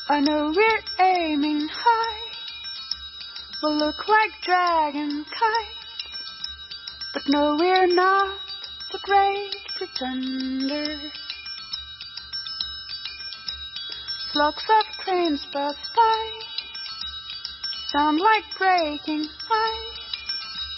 I know we're aiming high, we'll look like dragon kites, but no, we're not the great pretenders. Flocks of cranes pass by, sound like breaking ice.